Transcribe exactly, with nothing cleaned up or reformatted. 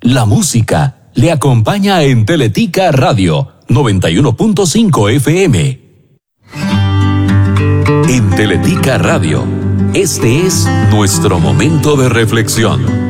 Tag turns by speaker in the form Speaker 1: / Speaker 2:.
Speaker 1: La música le acompaña en Teletica Radio noventa y uno punto cinco F M. En Teletica Radio, este es nuestro momento de reflexión.